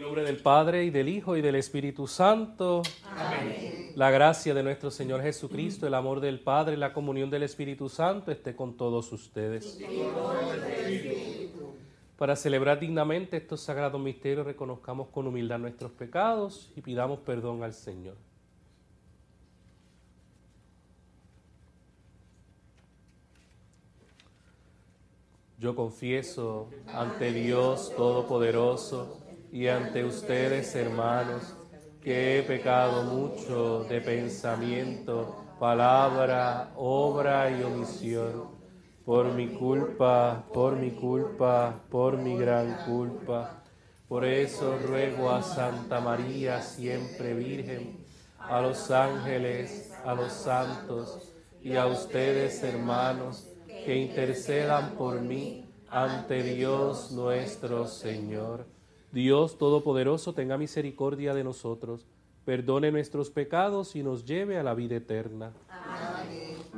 nombre del Padre, y del Hijo, y del Espíritu Santo. Amén. La gracia de nuestro Señor Jesucristo, el amor del Padre, la comunión del Espíritu Santo esté con todos ustedes. Para celebrar dignamente estos sagrados misterios, reconozcamos con humildad nuestros pecados y pidamos perdón al Señor. Yo confieso ante Dios Todopoderoso y ante ustedes, hermanos, que he pecado mucho de pensamiento, palabra, obra y omisión, por mi culpa, por mi gran culpa. Por eso ruego a Santa María, siempre Virgen, a los ángeles, a los santos y a ustedes, hermanos, que intercedan por mí ante Dios nuestro Señor. Dios Todopoderoso tenga misericordia de nosotros, perdone nuestros pecados y nos lleve a la vida eterna.